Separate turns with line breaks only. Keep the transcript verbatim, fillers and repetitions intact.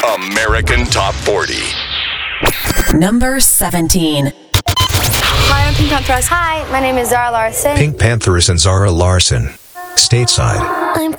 American Top forty.
Number seventeen.
Hi, I'm Pink Panthers.
Hi, my name is Zara Larson.
Pink Panthers and Zara Larson. Stateside.
I'm